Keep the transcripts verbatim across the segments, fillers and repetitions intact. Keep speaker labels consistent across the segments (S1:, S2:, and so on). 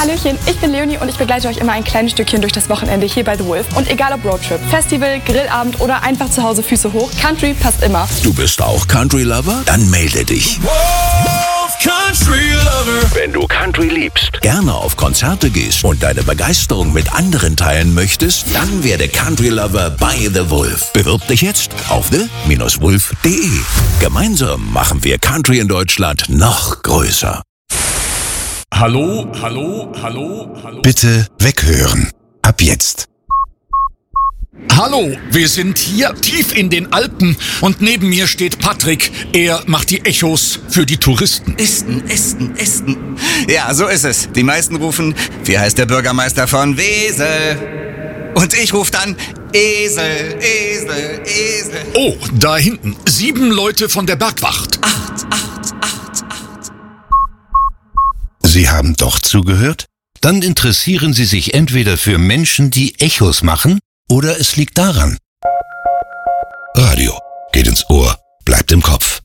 S1: Hallöchen, ich bin Leonie und ich begleite euch immer ein kleines Stückchen durch das Wochenende hier bei The Wolf. Und egal ob Roadtrip, Festival, Grillabend oder einfach zu Hause Füße hoch, Country passt immer.
S2: Du bist auch Country-Lover? Dann melde dich.
S3: Wolf Country Lover.
S2: Wenn du Country liebst, gerne auf Konzerte gehst und deine Begeisterung mit anderen teilen möchtest, dann werde Country-Lover bei The Wolf. Bewirb dich jetzt auf the Bindestrich wolf punkt de. Gemeinsam machen wir Country in Deutschland noch größer.
S4: Hallo, hallo, hallo, hallo.
S5: Bitte weghören. Ab jetzt.
S4: Hallo, wir sind hier tief in den Alpen und neben mir steht Patrick. Er macht die Echos für die Touristen.
S6: Esten, Esten, Esten. Ja, so ist es. Die meisten rufen, wie heißt der Bürgermeister von Wesel? Und ich rufe dann Esel, Esel, Esel.
S4: Oh, da hinten. Sieben Leute von der Bergwacht.
S6: Acht, acht, acht, acht.
S5: Sie haben doch zugehört? Dann interessieren Sie sich entweder für Menschen, die Echos machen, oder es liegt daran. Radio geht ins Ohr, bleibt im Kopf.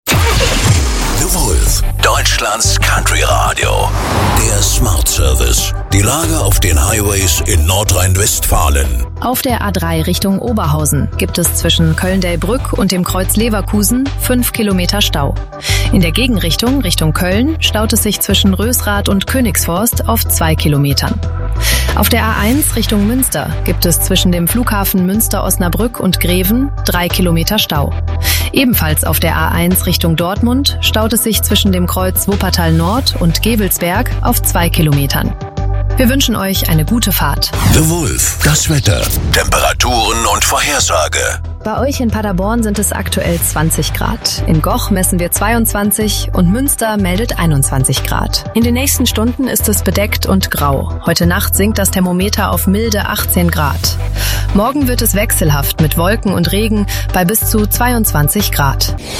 S2: The Wolf, Deutschlands Country Radio. Der Smart Service. Die Lage auf den Highways in Nordrhein-Westfalen.
S7: Auf der A drei Richtung Oberhausen gibt es zwischen Köln-Delbrück und dem Kreuz Leverkusen fünf Kilometer Stau. In der Gegenrichtung, Richtung Köln, staut es sich zwischen Rösrath und Königsforst auf zwei Kilometern. Auf der A eins Richtung Münster gibt es zwischen dem Flughafen Münster-Osnabrück und Greven drei Kilometer Stau. Ebenfalls auf der A eins Richtung Dortmund staut es sich zwischen dem Kreuz Wuppertal Nord und Gevelsberg auf zwei Kilometern. Wir wünschen euch eine gute Fahrt.
S2: The Wolf, das Wetter, Temperaturen und Vorhersage.
S7: Bei euch in Paderborn sind es aktuell zwanzig Grad. In Goch messen wir zweiundzwanzig und Münster meldet einundzwanzig Grad. In den nächsten Stunden ist es bedeckt und grau. Heute Nacht sinkt das Thermometer auf milde achtzehn Grad. Morgen wird es wechselhaft mit Wolken und Regen bei bis zu zweiundzwanzig Grad.